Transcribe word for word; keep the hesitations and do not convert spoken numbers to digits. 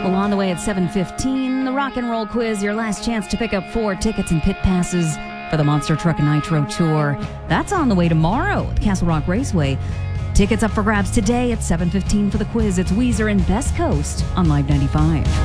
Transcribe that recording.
Well, on the way at seven fifteen, the Rock and Roll Quiz, your last chance to pick up four tickets and pit passes for the Monster Truck Nitro Tour. That's on the way tomorrow at Castle Rock Raceway. Tickets up for grabs today at seven fifteen for the quiz. It's Weezer and Best Coast on Live ninety-five.